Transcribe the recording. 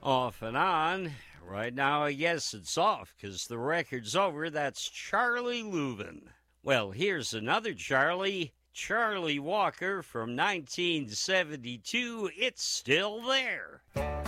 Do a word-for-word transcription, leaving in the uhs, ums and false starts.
Off and on. Right now, I guess it's off because the record's over. That's Charlie Louvin. Well, here's another Charlie, Charlie Walker from nineteen seventy-two. It's still there.